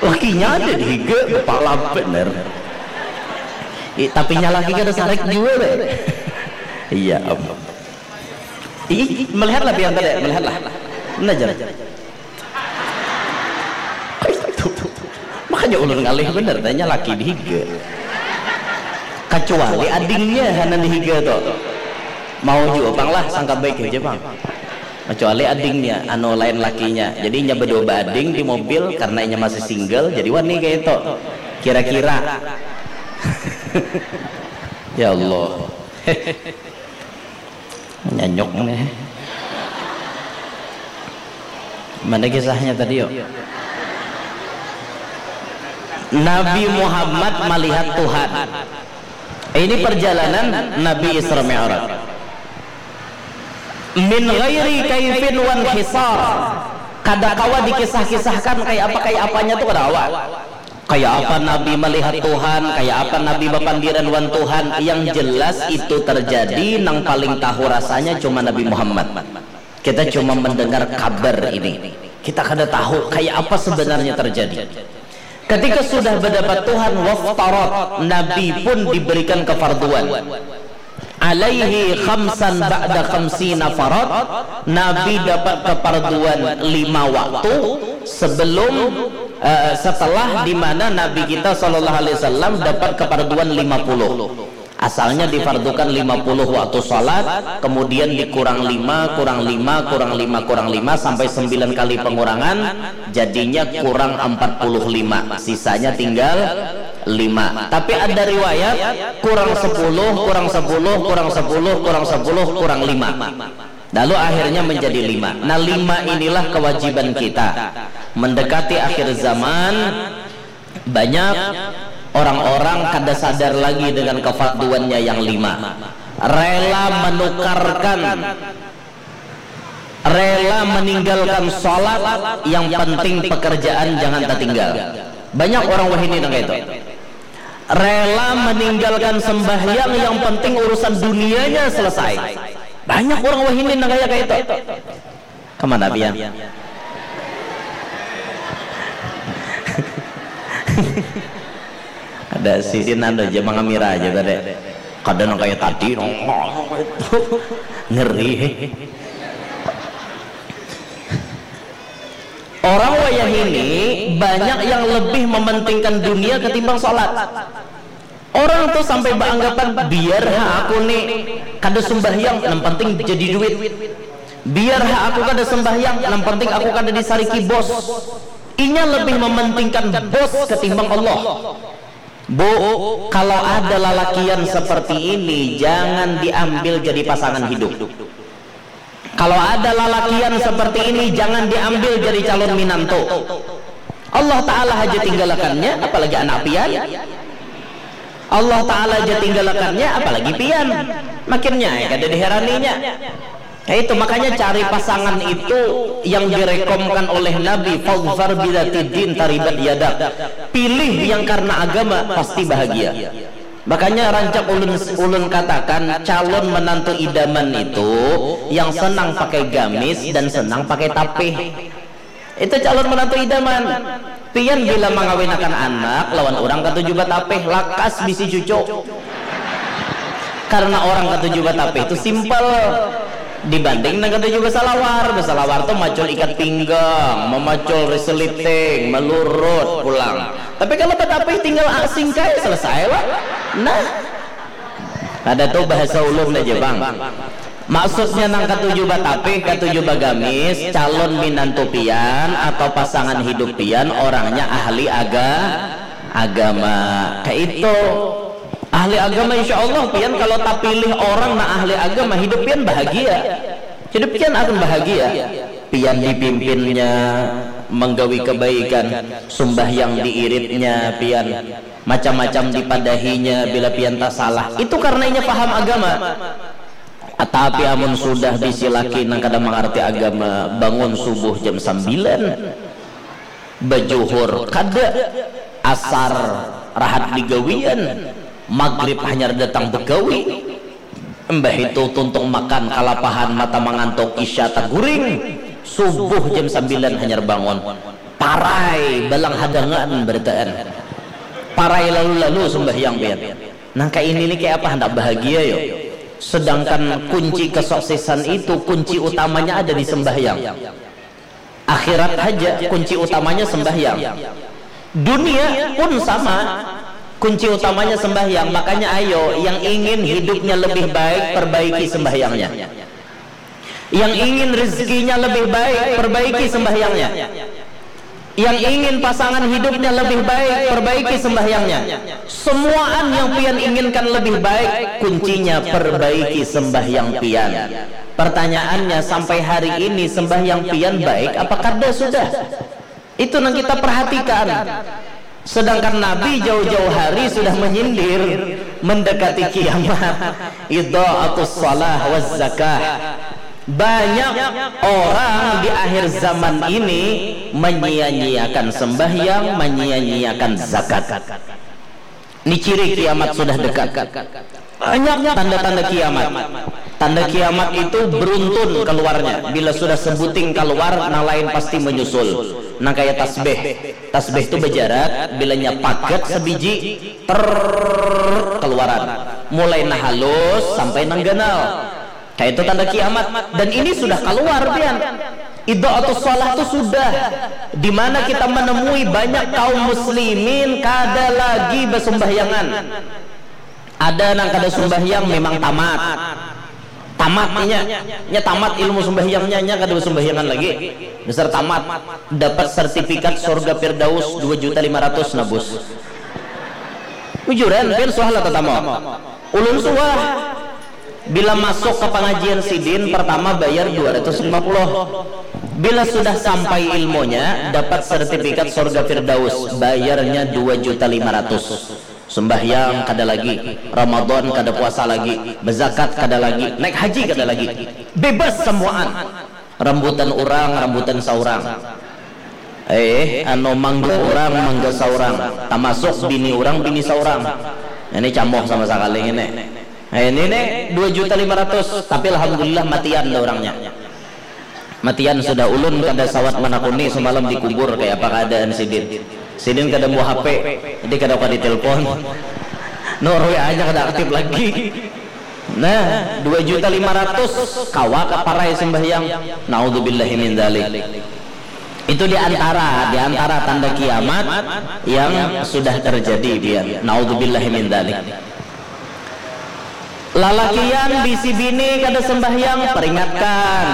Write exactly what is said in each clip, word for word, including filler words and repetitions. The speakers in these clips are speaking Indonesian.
lakinya ada di higa kepala bener. I, tapi nyalaki kada sarek juga deh. Iya om. Ih, melihatlah biar kada, melihatlah. Najar. Makanya ulun ngalih bener, tanya laki di higa. Kecuali adingnya hana di higa tuh. Mau juga bang lah, sangka baik aja bang. Kecuali adingnya, anu lain lakinya. Jadi nya berdua ading di mobil karena nya masih single, jadi wani kayak itu. Kira-kira. Ya Allah. Nyanyok nih. Mana kisahnya tadi yuk? Nabi Muhammad melihat Tuhan. Ini perjalanan Nabi Isra Mi'raj. Min ghairi kaifin wan hisar. Kada kawa dikisah-kisahkan kayak apa kayak apanya tuh kada kawa. Kayak apa Nabi melihat Tuhan, kayak apa Nabi bapandiran wan Tuhan. Yang jelas itu terjadi, nang paling tahu rasanya cuma Nabi Muhammad. Kita cuma mendengar kabar ini. Kita kada tahu kayak apa sebenarnya terjadi. Ketika sudah berdapat Tuhan waftarat, Nabi pun diberikan kefarduan. Alaihi khamsan ba'da khamsina farad, Nabi dapat kefarduan lima waktu sebelum uh, setelah dimana Nabi kita sallallahu alaihi wasallam dapat kefarduan lima puluh. Asalnya difardukan lima puluh waktu salat, kemudian dikurang lima, kurang lima, kurang lima, kurang lima sampai sembilan kali pengurangan, jadinya kurang empat puluh lima, sisanya tinggal lima. Tapi ada riwayat kurang sepuluh, kurang sepuluh, kurang sepuluh, kurang sepuluh, kurang lima. Lalu akhirnya menjadi lima. Nah, lima inilah kewajiban kita. Mendekati akhir zaman, banyak orang-orang kada sadar lagi dengan kefarduannya yang lima. Rela menukarkan, rela meninggalkan sholat, yang penting pekerjaan jangan tertinggal. Banyak orang wahini nang itu. Rela meninggalkan sembahyang, yang penting urusan dunianya selesai. Banyak orang wahini nang kayak itu. Kemana biar? Ada sisi nando aja mengamira aja tadi. Kadang kayak tadi ngeri. Orang wayah ini banyak yang lebih mementingkan dunia ketimbang sholat. Orang tuh sampai beranggapan biar ha aku nih kada sembahyang, yang penting jadi duit. Biar ha aku kada sembahyang, yang penting aku kada disariki bos. Inya lebih mementingkan bos ketimbang Allah. Bu, kalau ada lalakian seperti ini jangan diambil jadi pasangan hidup. Kalau ada lalakian seperti ini jangan diambil jadi calon minanto. Allah Ta'ala aja tinggalkannya, apalagi anak pian. Allah Ta'ala aja tinggalkannya, apalagi pian. Makinnya ya kada diheraninya. Nah itu makanya cari pasangan itu yang direkomkan oleh Nabi, fadhfar bidzatiddin taribat yadak. Pilih yang karena agama pasti bahagia. Makanya rancak ulun ulun katakan calon menantu idaman itu yang senang pakai gamis dan senang pakai tapih. Itu calon menantu idaman. Pian bila mengawinkan anak lawan orang ketujuh batapih lakas bisi cucu. Karena orang ketujuh batapih itu simpel. Dibanding dengan juga salawar, salawar tuh macul ikat pinggang, memacul reseliting, melurut pulang. Tapi kalau batapih tinggal asing kayak selesai lah. Nah, ada tuh bahasa ulum aja bang. Maksudnya nang ketujuh batapih, ketujuh bagamis, calon minantu pian atau pasangan hidup pian orangnya ahli aga, agama. Kayak itu. Ahli agama insya Allah pian kalau tak pilih orang na ahli agama hidup pian bahagia, hidup pian akan bahagia. Pian dipimpinnya menggawi kebaikan, sembahyang diiritnya pian, macam-macam dipadahinya bila pian tak salah. Itu karena inya paham agama. Tapi amun sudah disilaki nang kada mengerti agama, bangun subuh jam sembilan, bajuhur kada, asar rahat digawian, maghrib hanya datang begawi, mbah itu tuntung makan kalapahan mata mengantuk isya tak guring, subuh jam sembilan hanya bangun parai balang hadangan bertaan, parai lalu-lalu sembahyang pian. Nah kayak ini nih kayak apa hendak bahagia yo. Sedangkan kunci kesuksesan itu kunci utamanya ada di sembahyang. Akhirat aja kunci utamanya sembahyang. Dunia pun sama, kunci utamanya sembahyang. Makanya ayo yang ingin hidupnya lebih baik perbaiki sembahyangnya. Yang ingin rezekinya lebih baik perbaiki sembahyangnya. Yang ingin pasangan hidupnya lebih baik perbaiki sembahyangnya. Semuaan yang pian inginkan lebih baik kuncinya perbaiki sembahyang pian. Pertanyaannya sampai hari ini sembahyang pian baik apa kada sudah? Itu yang kita perhatikan. Sedangkan Nabi jauh-jauh hari sudah menyindir mendekati kiamat, idha'atus shalah waz zakah. Banyak orang di akhir zaman ini menyia-nyiakan sembahyang, menyia-nyiakan zakat. Ini ciri kiamat sudah dekat. Banyak tanda-tanda kiamat. Tanda kiamat itu beruntun keluarnya. Bila sudah sebuting keluar, nah lain pasti menyusul. Nah kayak tasbih. Tasbih itu berjarak, bilanya paket sebiji ter keluaran. Mulai nah halus sampai nang ganal. Kayak itu tanda kiamat, dan ini sudah keluar pian. Idha'atus shalah itu sudah, dimana kita menemui banyak kaum muslimin kada lagi bersembahyangan. Ada nang kada sembahyang memang tamat, tamatnya, nya tamat ilmu sembahyangnya, nya kada bersembahyangan lagi. Besar tamat, dapat sertifikat surga Firdaus dua juta lima ratus nabus. Ujuran pian soal tetamu. Ulun suah. Bila masuk ke pengajian sidin pertama bayar dua ratus lima puluh. Bila sudah sampai ilmunya dapat sertifikat surga Firdaus, bayarnya dua juta lima ratus. Sembahyang kada lagi, Ramadan kada puasa lagi, berzakat kada lagi, naik haji kada lagi. Bebas semuaan. Rambutan orang, rambutan saurang. Eh, anu mangga orang, mangga saurang. Termasuk bini orang, bini saurang. Ini camoh sama sekali ini. Nah, ini nih dua juta lima ratus, tapi alhamdulillah matian orangnya. Matian sudah ulun kada sawat manakuni semalam dikubur kayak apa keadaan sidin. Sidin kada mau H P, jadi kada kada ditelepon. Norwe aja kada aktif lagi. Nah, dua juta lima ratus kawa ka parai sembahyang. Naudzubillahi min dzalik. Itu di antara di antara tanda kiamat yang sudah terjadi biar. Naudzubillahi min dzalik. Lalakian bisi bini kada sembahyang peringatkan.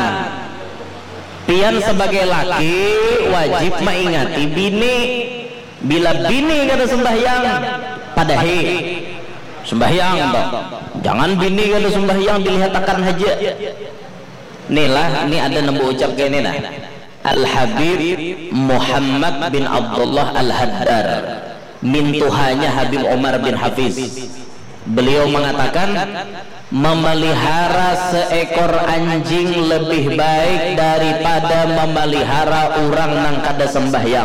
Pian sebagai laki wajib mengingati bini. Bila bini kada sembahyang padahi sembahyang toh. Jangan bini kada sembahyang dilihatkan haja. Inilah ini ada nembu ucap kayak ini nah. Al Habib Muhammad bin Abdullah Al Haddar, mintuhanya Habib Umar bin Hafiz. Beliau mengatakan memelihara seekor anjing lebih baik daripada memelihara orang nang kada sembahyang.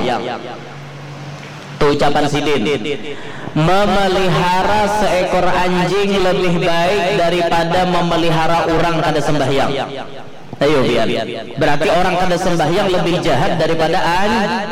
Itu ucapan sidin. Memelihara seekor anjing lebih baik daripada memelihara orang kada sembahyang. Ayo biar. Berarti orang kada sembahyang lebih jahat daripada an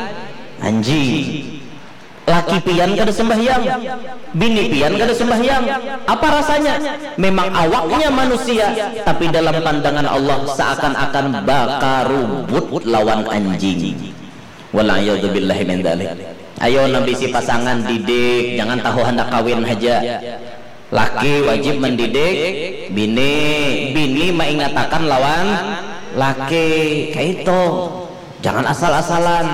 anjing. Laki pian kada sembahyang, bini pian kada sembahyang. Apa rasanya? Memang awaknya manusia, tapi dalam pandangan Allah seakan-akan bakar rumput lawan anjing. Wallahualam min dzalik. Ayo nabi si pasangan didik, jangan tahu hendak kawin aja. Laki wajib mendidik bini, bini mengatakan lawan laki. Kayak itu, jangan asal-asalan.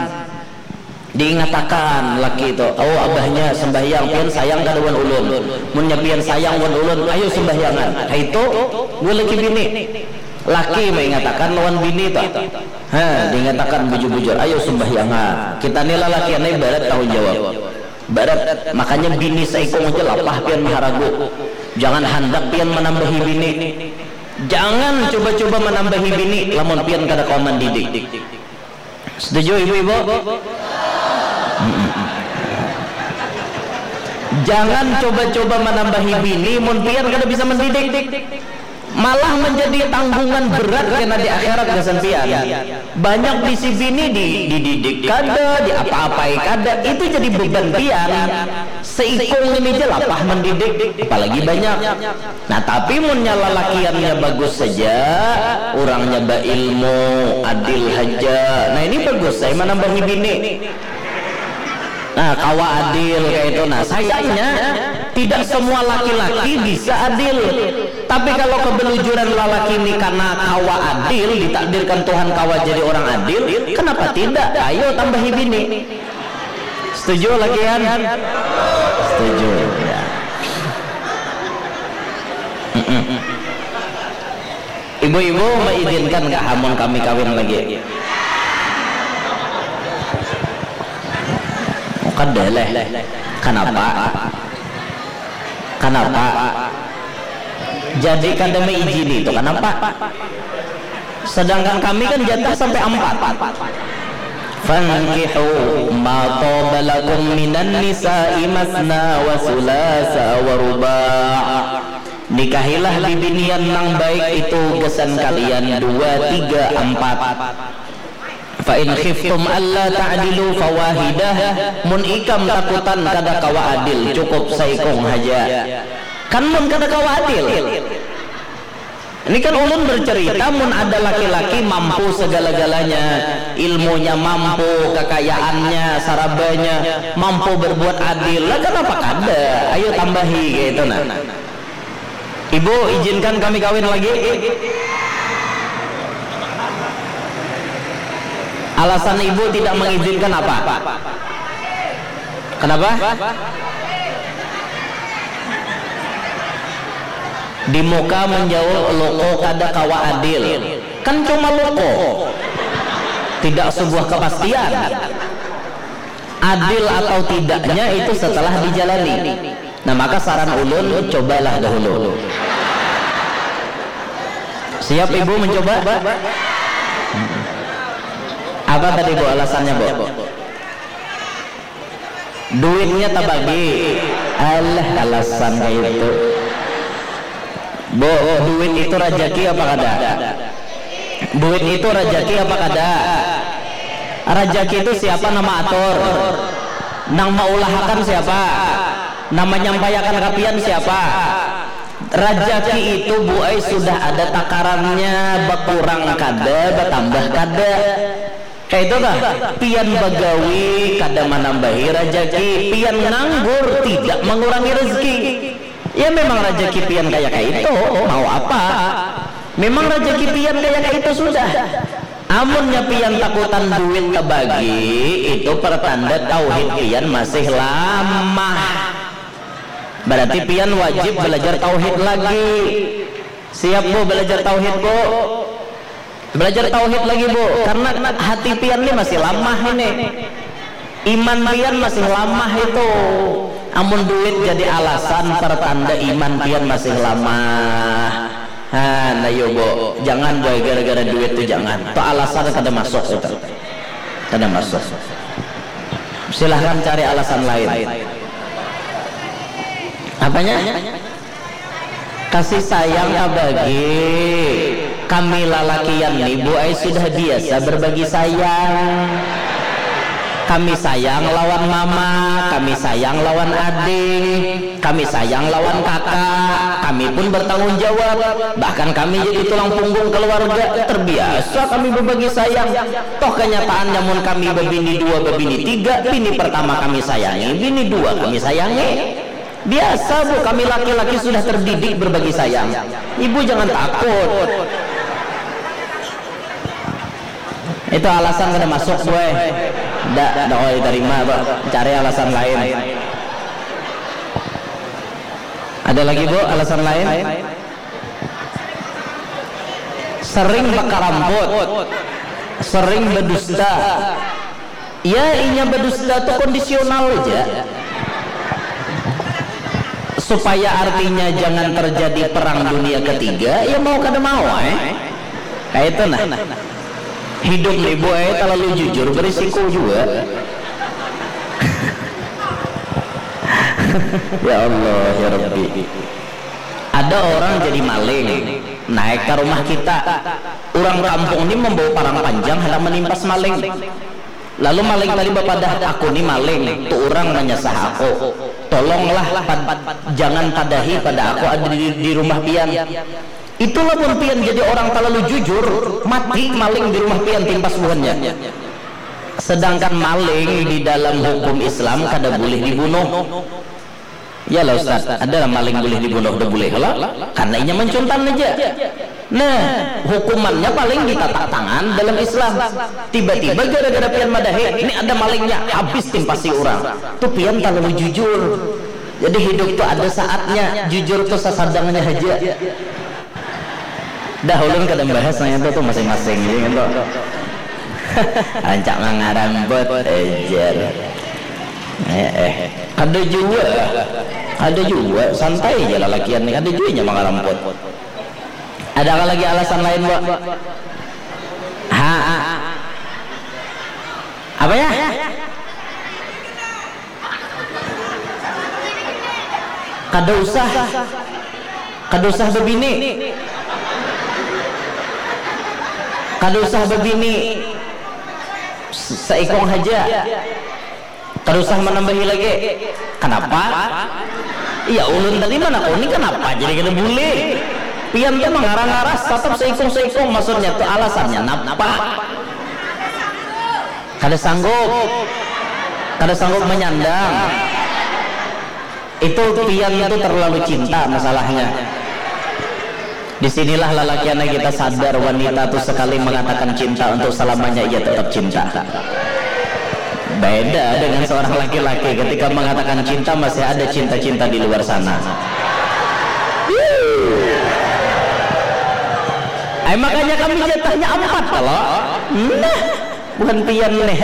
Diingatakan laki itu, oh abahnya sembahyang pian sayang kada wan ulun, mun pian sayang wan ulun ayo sembahyangan. Ha itu gue laki bini. Laki mengatakan lawan bini itu. Ha, diingatakan bujur-bujur ayo sembahyangan. Kita nila laki anai barat tanggung jawab. Barat makanya bini saikong aja lapah pian maharagu. Jangan hendak pian menambahi bini. Jangan coba-coba menambahi bini lamun pian kada kau mendidik. Setuju ibu-ibu? Jangan coba-coba menambahi bini mun pian kada bisa mendidik. malah menjadi tanggungan berat karena di akhirat kesempian. Banyak bisi bini di dididik kada, di apa-apai kada, itu jadi beban pian. Seikung ini aja lapah mendidik, apalagi banyak. Nah tapi munnya lalakiannya bagus saja, orangnya berilmu, adil haja. Nah ini bagus, saya menambahi bini. Nah kawa adil kayak itu. Nah sayangnya tidak semua laki-laki bisa adil. Tapi kalau kebelujuran lelaki ini karena kawa adil, ditakdirkan Tuhan kawa jadi orang adil, kenapa tidak? Ayo tambahi bini. Setuju lakian? Setuju ya. Ibu-ibu mengizinkan nggak hamun kami kawin lagi? Kadeleh. Kenapa? Kenapa? Jadi kada izin itu kenapa? Sedangkan kami kan jatah sampai empat. Fankihu ma taba lakum minan nisa'i masna wa sulasa wa ruba'. Nikahilah bibinian nang baik itu gesan kalian dua, tiga, empat. Fa in khiftum alla ta'dilu fawahidah. Mun ikam takutan kada kawa adil, cukup saikung haja. Kan mun kada kawa adil. Ini kan ulun bercerita mun ada laki-laki mampu segala-galanya, ilmunya mampu, kekayaannya, sarabanya mampu berbuat adil. Lah kenapa kada? Ayo tambahi gitu nah. Ibu izinkan kami kawin lagi? Alasan ibu tidak mengizinkan apa? Kenapa? Di muka menjauh loko kada kawa adil. Kan cuma loko, tidak sebuah kepastian. Adil atau tidaknya itu setelah dijalani. Nah maka saran ulun, cobalah dahulu. Siap ibu mencoba? Apa tadi bu alasannya bu? Duitnya tak bagi. Alah alasan kayak itu. Bu, duit itu rezeki apa kada? Duit itu rezeki apa kada? Rezeki itu siapa nama atur? Nang maulahakan siapa? Nama nyampayakan kapian siapa? Rezeki itu bu ay sudah ada takarannya, berkurang kada, bertambah kada. Kayak itu kah? Pian bagawi kada menambahi rezeki, pian nganggur tidak mengurangi rezeki. Ya memang rezeki pian kayak kayak itu, mau apa? Memang rezeki pian kayak kayak itu sudah. Amunnya pian takutan duit kebagi, itu pertanda tauhid pian masih lama. Berarti pian wajib belajar tauhid lagi. Siap bu belajar tauhid bu? Belajar tauhid lagi bu, karena hati pian ini masih lama ini, iman pian masih lama itu. Amun duit jadi alasan pertanda iman pian masih lama. Ha, nah yo bu, jangan boy gara-gara duit itu jangan. Itu alasan kada masuk itu, kada masuk. Silahkan cari alasan lain. Apanya? Kasih sayang abagi. Kami lalakian nih bu ay sudah biasa berbagi sayang. Kami sayang lawan mama, kami sayang lawan adik, kami sayang lawan kakak. Kami pun bertanggung jawab. Bahkan kami jadi tulang punggung keluarga. Terbiasa kami berbagi sayang. Toh kenyataannya mun kami berbini dua, berbini tiga, bini pertama kami sayangi, bini dua kami sayangi. Biasa bu, kami laki-laki sudah terdidik berbagi sayang. Ibu jangan takut. Itu alasan kada masuk gue. Ndak, ndak boleh diterima, Pak. Cari alasan lain. Ada lagi, Bu, alasan lain? Sering bakar rambut, sering berdusta. Ya, inya berdusta itu kondisional aja. Supaya artinya jangan terjadi perang dunia ketiga, ya mau kada mau, eh? Kayak itu nah. Hidup ibu eh terlalu jujur berisiko juga. Ya Allah ya Rabbi. Ada orang jadi maling naik ke rumah kita, orang kampung ini membawa parang panjang hendak menimpas maling. Lalu maling tadi bapadah, aku ini maling, tuh orang menyesah aku, tolonglah pad, jangan padahi pada aku ada di, di rumah pian. Itulah pun pian jadi orang terlalu jujur, mati maling di rumah pian timpas buahnya. Sedangkan maling di dalam hukum Islam kada boleh dibunuh. Ya lah Ustaz, ada maling boleh dibunuh, udah boleh lah, karena ini mencuntan aja. Nah, hukumannya paling ditatak tangan dalam Islam. Tiba-tiba gara-gara pian madahi, ini ada malingnya, habis timpasi orang. Tuh pian terlalu jujur. Jadi hidup tuh ada saatnya, jujur tuh sesadangnya aja. Dah ulun kadang bahas nanya tuh masing-masing gitu. Ancak mangarambut ejer. Eh, eh, ada juga, ada juga, santai aja lalakian nih, ada juga mangar rambut. Adakah lagi alasan lain, Mbak? Ha, ha. Apa ya? Kada usah, kada usah berbini, kada usah berbini, seikong aja. Terus menambahi lagi. Kenapa? Iya ulun tadi mana kau ini kenapa jadi kena bule? Pian tuh mengarang-aras tetap seikung-seikung, maksudnya tuh alasannya napa? Kada sanggup, kada sanggup menyandang. Itu pian itu terlalu cinta masalahnya. Disinilah lalakiana kita sadar wanita tuh sekali mengatakan cinta untuk selamanya ia tetap cinta. Beda dengan seorang laki-laki ketika mengatakan cinta masih ada cinta-cinta di luar sana. Eh, makanya kami jatahnya empat kalau nah bukan pian nih.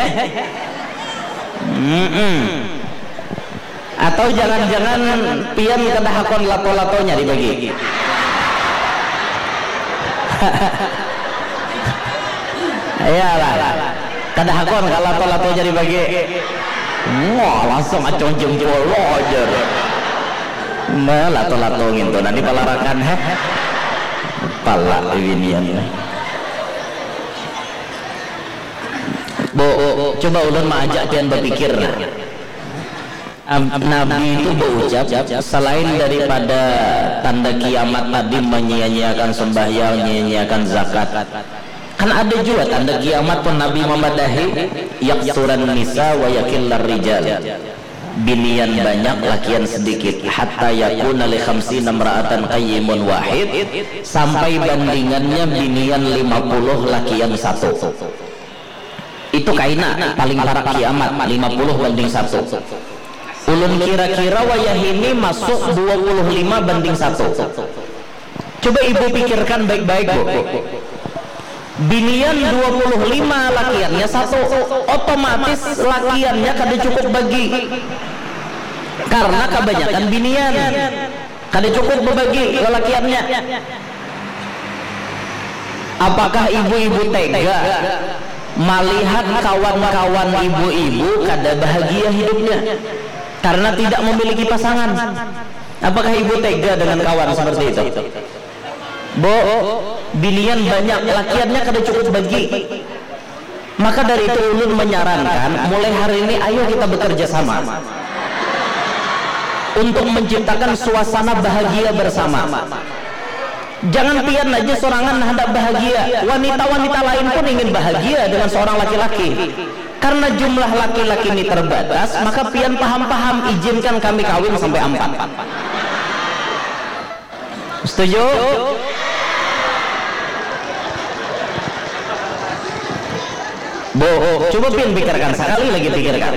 Mm -mm. Atau jangan-jangan pian kada hakon lato-latonya dibagi. Iyalah. Kada hakon kalau lato-lato jadi bagi. Wah, langsung acong jempol aja. Nah, lato-lato gitu nanti palarakan heh. Pala ini. Bo, coba ulun mengajak kalian berpikir. Nabi itu berucap selain daripada tanda kiamat tadi menyia-nyiakan sembahyang, menyia-nyiakan zakat. Kan ada juga tanda kiamat pun Nabi memadahi yaksuran nisa wa yakillar rijal. Binian banyak, lakian sedikit. Hatta yakuna li khamsina imra'atan qayyimun wahid, sampai bandingannya binian lima puluh, lakian satu. Itu kaina paling parah kiamat, lima puluh banding satu. Ulun kira-kira wayah ini masuk dua puluh lima banding satu. Coba ibu pikirkan baik-baik, Bu. Binian dua puluh lima, lakiannya satu, otomatis lakiannya kada cukup bagi karena kebanyakan binian, kada cukup berbagi lakiannya. Apakah ibu-ibu tega melihat kawan-kawan ibu-ibu kada bahagia hidupnya karena tidak memiliki pasangan? Apakah ibu tega dengan kawan seperti itu? Bo, binian banyak, lakiannya kada cukup bagi. Maka dari itu ulun menyarankan mulai hari ini ayo kita bekerja sama untuk menciptakan suasana bahagia bersama. Jangan pian aja sorangan hendak bahagia, wanita-wanita lain pun ingin bahagia dengan seorang laki-laki. Karena jumlah laki-laki ini terbatas, maka pian paham-paham izinkan kami kawin sampai empat. Setuju? Bo, coba pian pikirkan sekali lagi, pikirkan.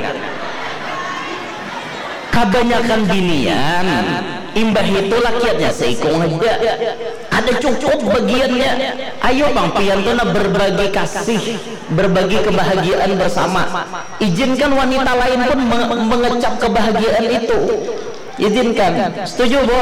Kebanyakan binian imbah itu lakiannya seikung aja, ada cukup bagiannya. Ayo bang pian tuh berbagi kasih, berbagi kebahagiaan bersama. Izinkan wanita lain pun mengecap kebahagiaan itu. Izinkan. Setuju, Bo?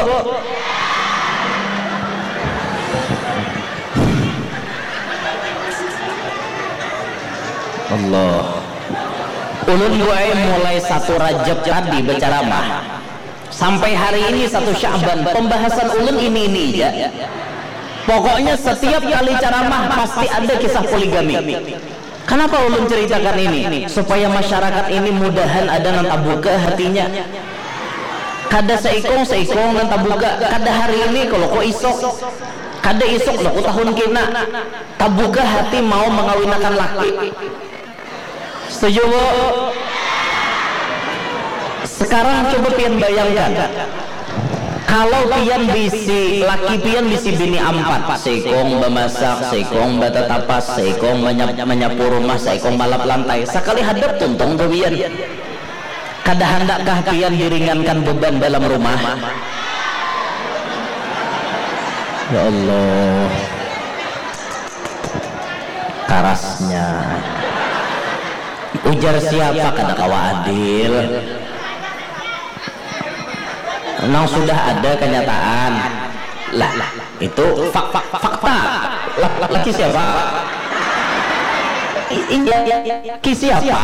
Allah. Ulun gue mulai satu Rajab tadi berceramah sampai hari ini satu Sya'ban, pembahasan ulun ini ini ya. Pokoknya setiap kali ceramah pasti ada kisah poligami. Kenapa ulun ceritakan ini? Supaya masyarakat ini mudahan ada nan tabuka hatinya. Kada seikong seikong nan tabuka. Kada hari ini kalau kok isok, kada isok lo tahun kena tabuka hati mau mengawinakan laki. Setuju bu? Sekarang coba pian bayangkan, kalau pian bisi laki pian bisi bini empat, seikong bemasak, seikong batatapas, seikong menyap, menyapu rumah, seikong malap lantai, sekali hadap tuntong ke pian. Kada hendakkah pian diringankan beban dalam rumah? Ya Allah, karasnya ujar siapa kada kawa adil. Nang sudah ada kenyataan lah, lah itu fak, fak, fakta lah, laki siapa ki siapa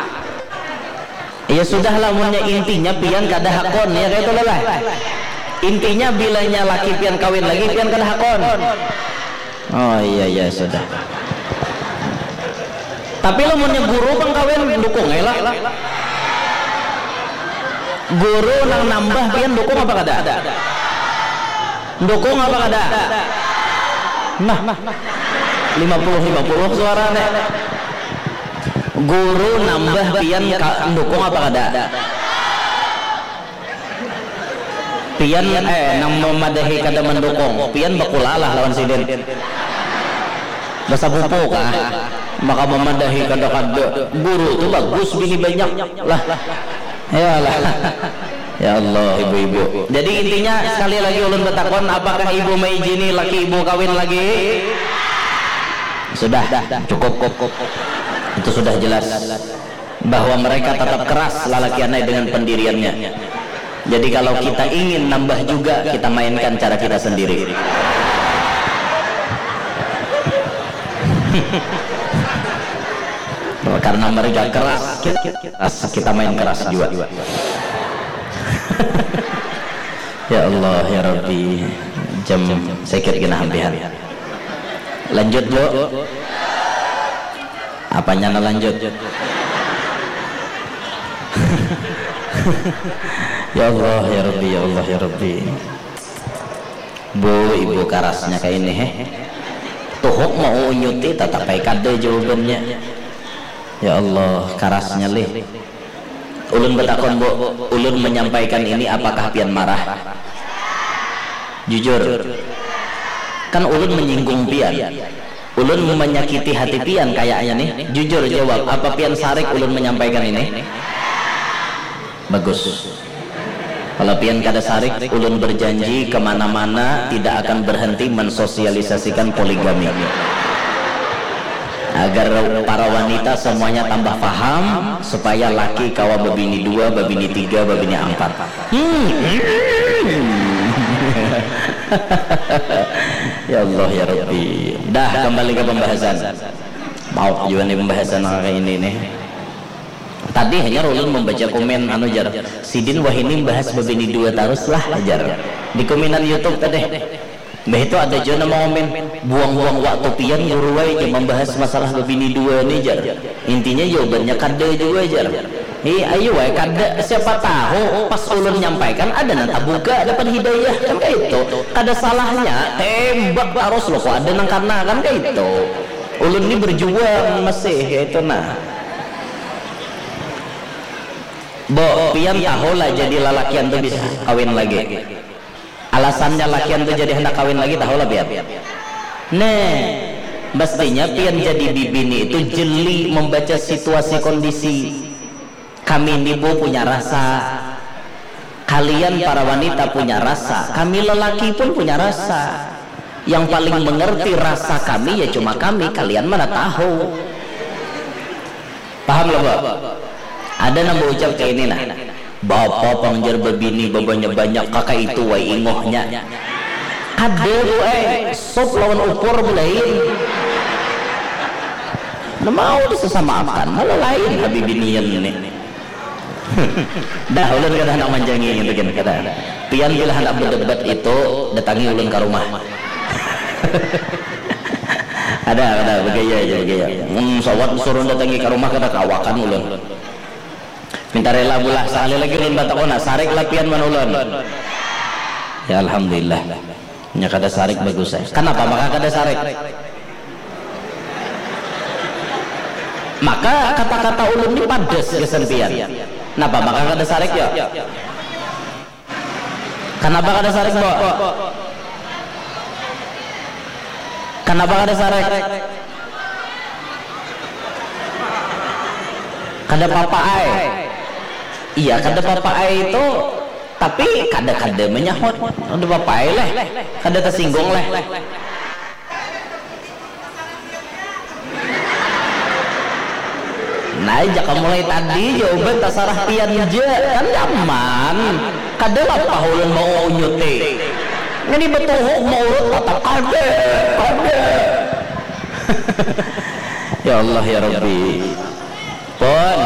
ya sudahlah, punya intinya pian kada hakon ya kayak itu lah. Intinya bilanya laki pian kawin lagi pian kada hakon. Oh iya iya sudah. Tapi lo punya guru bang kawin dukung ya lah. Guru nang nambah pian dukung apa kada? Dukung apa kada? Nah, lima puluh lima puluh suaranya. Guru nambah pian dukung apa kada? Pian eh nang memadahi kada mendukung. Pian bakulalah lawan sidin. Basa pupuk kah? Maka memadahi kada kada. Guru itu bagus bini banyak lah. Ya Allah, ya Allah ibu-ibu. Jadi intinya sekali lagi ulun bertakon, apakah ibu maizini laki ibu kawin lagi? Sudah, cukup, cukup. Itu sudah jelas bahwa mereka tetap keras lalaki anai dengan pendiriannya. Jadi kalau kita ingin nambah juga, kita mainkan cara kita sendiri. Karena mereka keras, kita main keras juga. Ya Allah ya Rabbi, jam saya kira kena hampihan. Lanjut bu, apanya na lanjut? Ya Allah ya Rabbi, ya Allah ya Rabbi. Bu, ibu kerasnya kayak ini heh. Tuhuk mau nyuti tetap baik ada jawabannya. Ya Allah, karasnya leh. Ulun bertakon bu, ulun menyampaikan ini apakah pian marah? Jujur, kan ulun menyinggung pian, ulun menyakiti hati pian kayaknya nih. Jujur jawab, apa pian sarik ulun menyampaikan ini? Bagus. Kalau pian kada sarik, ulun berjanji kemana-mana tidak akan berhenti mensosialisasikan poligami, agar para wanita semuanya tambah paham, supaya laki kawa babini dua, babini tiga, babini empat. Hmm. Ya Allah ya Rabbi. Dah kembali ke pembahasan. Mau juga nih pembahasan kayak ini nih. Tadi hanya ulun membaca komen anu jar Sidin Wahini bahas babini dua terus lah ajar di komenan YouTube tadi. Mbah itu ada juga nama komen buang-buang waktu pian guruai yang membahas masalah babini dua nih jar. Intinya jawabannya kada juga jar. Hi ayo wae kada, siapa tahu pas ulun nyampaikan ada nanta buka dapat hidayah kan kayak itu. Kada salahnya tembak terus loh kok ada nang karena kan kayak itu. Ulun ini berjuang masih kayak itu nah. Bo pian tahu lah jadi lalakian tuh bisa kawin lagi. Alasannya lakian tuh jadi hendak kawin lagi tahu lah biar. Nah, mestinya pian jadi bibini itu jeli membaca situasi kondisi. Kami ini bu punya rasa, kalian para wanita punya rasa, kami lelaki pun punya rasa. Yang paling mengerti rasa kami ya cuma kami, kalian mana tahu. Paham loh bu? Ada nama ucap kayak ini nah. Bapak pangjar babini babanya banyak kakak itu wai ingohnya. Ada bu eh sop lawan upur belain. Nah, mau disesamakan malah lain habibinian ini. Dah ulun kada hendak manjangi itu kan kata. Pian bila hendak berdebat itu datangi ulun ke rumah. ada ada begaya aja begaya hmm sawat suruh datangi ke rumah kada kawakan ulun minta rela bulah sekali lagi ulun batakona sarik lapian man ulun ya alhamdulillah nya kada sarik bagus saya kenapa maka kada sarik maka kata-kata ulun ini padas kesempian kenapa maka kada sarik ya kenapa kada sarik mbok kenapa kada sarik kada papa ai iya kada papa ai itu tapi kada-kada menyahut kada papa ai leh kada tersinggung leh nah jaka mulai tadi jawaban tasarah pian je kan nyaman kada apa ulun mau nyute ini betul mau urut tetap kada kada ya Allah ya Rabbi pun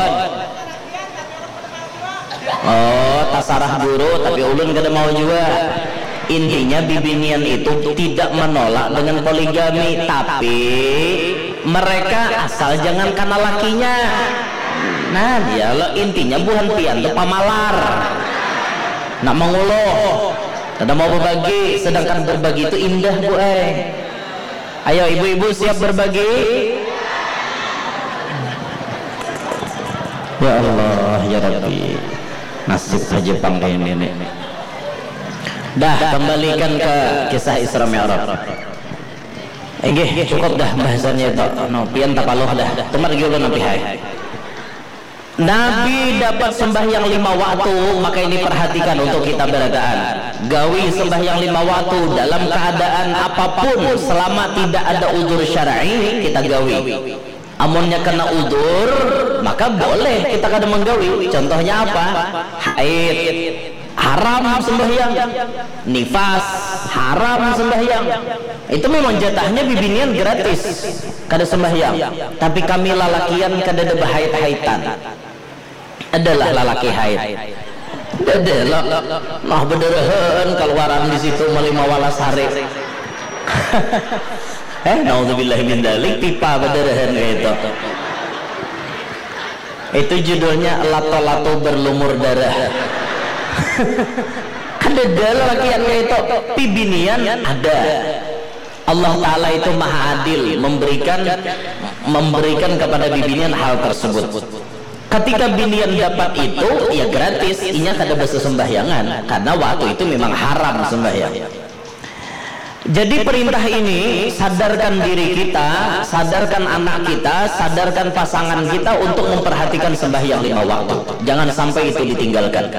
oh tasarah guru tapi ulun kada mau juga intinya bibinian itu tidak menolak dengan poligami tapi mereka asal jangan karena lakinya nah dia lo intinya buhan pian itu pamalar nak menguluh tidak mau berbagi sedangkan berbagi itu indah bu eh ayo ibu-ibu siap berbagi ya Allah ya Rabbi nasib saja pangkai ini dah kembalikan ke kisah Isra Mi'raj enggih cukup dah bahasannya itu no pian tapaluh dah temar gitu nanti hai Nabi dapat sembahyang lima waktu maka ini perhatikan untuk kita beragaan gawi sembahyang lima waktu dalam keadaan apapun selama tidak ada udzur syar'i kita gawi amunnya kena udzur maka boleh kita kada menggawi contohnya apa haid haram sembahyang nifas haram sembahyang itu memang jatahnya bibinian gratis kada sembahyang tapi kami lalakian kada ada bahait-haitan adalah lalaki haid adalah nah bederahan keluaran di situ melima walas hari eh naudzubillahi min dzalik pipa bederahan itu itu judulnya lato-lato berlumur darah ada lakian itu pibinian ada Allah Ta'ala itu maha adil memberikan memberikan kepada bibinian hal tersebut ketika binian dapat itu ya gratis inya kada basa sembahyangan karena waktu itu memang haram sembahyang jadi perintah ini sadarkan diri kita sadarkan anak kita sadarkan pasangan kita untuk memperhatikan sembahyang lima waktu jangan sampai itu ditinggalkan.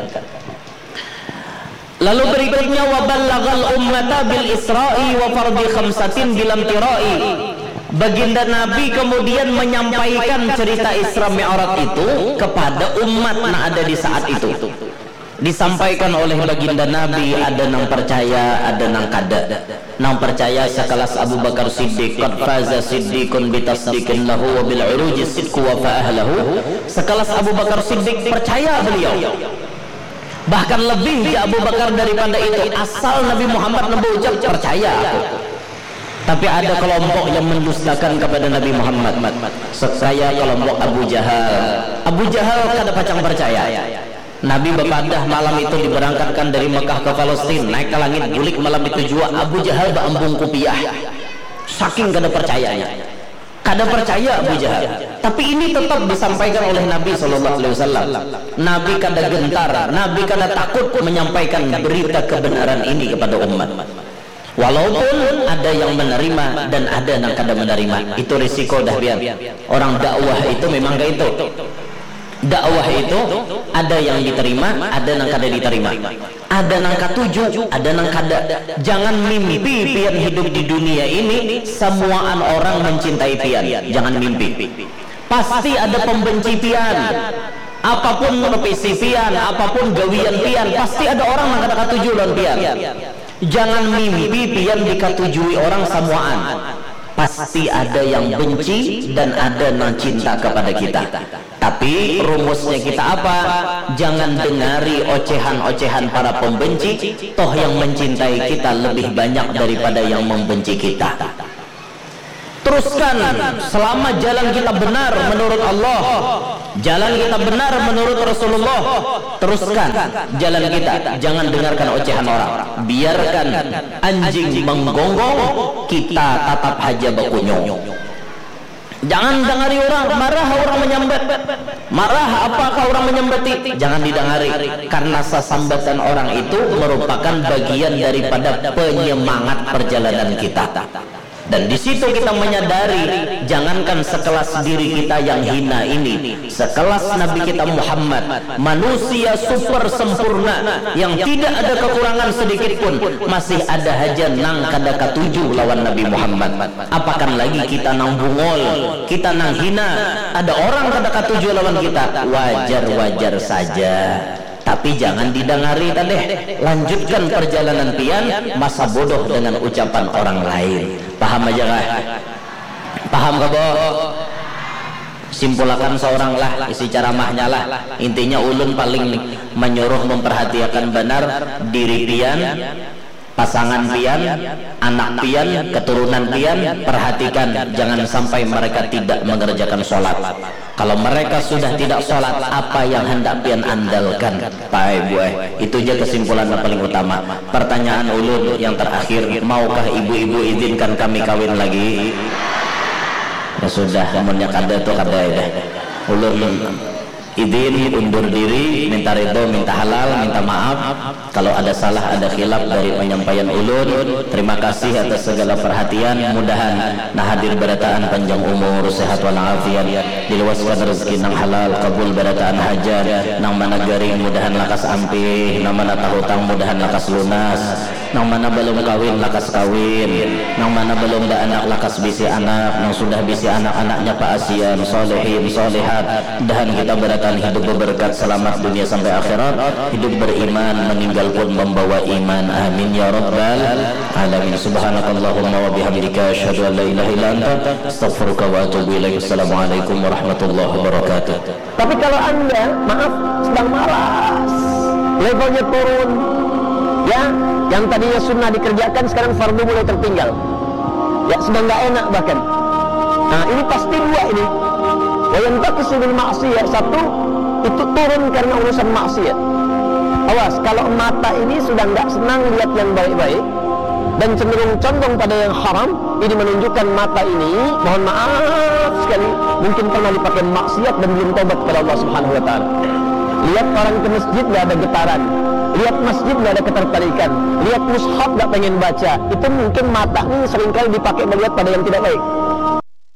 Lalu berikutnya wa ballaghal ummata bil isra'i wa fardhi khamsatin bil amtira'i. Baginda Nabi kemudian menyampaikan cerita Isra Mi'raj itu kepada umat yang ada di saat itu. Disampaikan oleh baginda Nabi, ada nang percaya, ada nang kada. Nang percaya sekelas Abu Bakar Siddiq, qad faza siddiqun bi tasdiqin lahu wa bil uruji sidqu wa fa'ahlahu. Sekelas Abu Bakar Siddiq percaya beliau. Bahkan lebih di Abu Bakar daripada itu, asal Nabi Muhammad Nabi ucap percaya aku. Tapi ada kelompok yang mendustakan kepada Nabi Muhammad. Saya kelompok Abu Jahal. Abu Jahal kada pacang percaya. Nabi bepadah malam itu diberangkatkan dari Mekah ke Palestina, naik ke langit bulik malam itu juga Abu Jahal beambung kupiah. Saking kada percayanya. Kada percaya Abu Jahal. Tapi ini tetap disampaikan oleh Nabi Shallallahu Alaihi Wasallam. Nabi kada gentar, Nabi kada takut menyampaikan berita kebenaran ini kepada umat. Walaupun ada yang menerima dan ada yang kada menerima, itu risiko dah biar. Orang dakwah itu memang kayak itu. Dakwah itu ada yang diterima, ada yang kada diterima. Ada yang katuju, ada yang kada. Jangan mimpi pian hidup di dunia ini semuaan orang mencintai pian. Jangan mimpi. Pasti ada pembenci pian. Apapun profesi pian, apapun gawian pian, pasti ada orang yang kada katuju lawan pian. Jangan mimpi pian dikatujui orang semuaan. pasti ada yang benci dan ada yang cinta kepada kita. Tapi rumusnya kita apa? Jangan dengari ocehan-ocehan para pembenci, toh yang mencintai kita lebih banyak daripada yang membenci kita. Teruskan selama jalan kita benar menurut Allah, jalan kita benar menurut Rasulullah. Teruskan jalan kita, jangan dengarkan ocehan orang. Biarkan anjing menggonggong, kita tatap haja bakunyong. Jangan dengari orang, marah orang menyambat, marah apakah orang menyambati, jangan didengari, karena sesambatan orang itu merupakan bagian daripada penyemangat perjalanan kita. Dan di situ kita menyadari, jangankan sekelas diri kita yang hina ini, sekelas Nabi kita Muhammad, manusia super sempurna yang tidak ada kekurangan sedikit pun, masih ada haja nang kada katuju lawan Nabi Muhammad. Apakan lagi kita nang bungol, kita nang hina, ada orang kada katuju lawan kita, wajar-wajar saja. Tapi jangan didengari tadi. Lanjutkan perjalanan pian, masa bodoh dengan ucapan orang lain. Paham aja kah? Paham kah, Bo? Simpulkan seorang lah isi ceramahnya lah. Intinya ulun paling menyuruh memperhatikan benar diri pian, pasangan pian, anak pian, keturunan pian. Perhatikan jangan sampai mereka tidak mengerjakan sholat. Kalau mereka sudah tidak sholat, apa yang hendak pian andalkan? Pai buai, itu aja kesimpulan yang paling utama. Pertanyaan ulun yang terakhir, maukah ibu-ibu izinkan kami kawin lagi? Ya sudah, namanya kada tuh kada ya. Ulun izin undur diri, minta ridho, minta halal, minta maaf kalau ada salah, ada khilaf dari penyampaian ulun. Terima kasih atas segala perhatian. Mudahan nah hadir berataan panjang umur, sehat walafiat, diluaskan rezeki nang halal, kabul berataan hajat nang mana garing mudahan lakas ampih, nang mana tahutang mudahan lakas lunas, nang mana belum kawin lakas kawin, nang mana belum ada anak lakas bisi anak, nang sudah bisi anak-anaknya paasian, solehin, solehat. Dan kita berat hidup berberkat, selamat dunia sampai akhirat, hidup beriman, meninggal pun membawa iman. Amin ya rabbal alamin. Subhanakallahumma wa bihamdika, asyhadu an la ilaha illa anta, astaghfiruka wa atubu ilaik. Assalamualaikum warahmatullahi wabarakatuh. Tapi kalau Anda, maaf, sedang malas, levelnya turun, ya, yang tadinya sunnah dikerjakan sekarang fardu mulai tertinggal, ya, sedang nggak enak bahkan. Nah, ini pasti dua ini. Yang tak kesulitan maksiat, satu itu turun karena urusan maksiat. Awas, kalau mata ini sudah nggak senang lihat yang baik-baik dan cenderung condong pada yang haram, ini menunjukkan mata ini, mohon maaf sekali, mungkin pernah dipakai maksiat dan belum tobat kepada Allah Subhanahu Wa Taala. Lihat orang ke masjid nggak ada getaran, lihat masjid nggak ada ketertarikan, lihat mushaf nggak pengen baca, itu mungkin mata ini seringkali dipakai melihat pada yang tidak baik.